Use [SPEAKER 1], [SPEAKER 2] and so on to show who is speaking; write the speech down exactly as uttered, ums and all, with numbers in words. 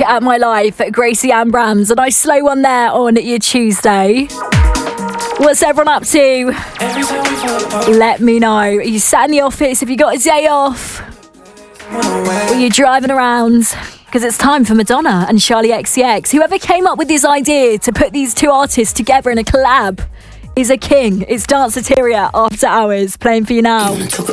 [SPEAKER 1] at my life, Gracie Ann Brams. A nice slow one there on your Tuesday. What's everyone up to? Let me know. Are you sat in the office? Have you got a day off? Or are you driving around? Because it's time for Madonna and Charli X C X. Whoever came up with this idea to put these two artists together in a collab is a king. It's Danceteria After Hours, playing for you now.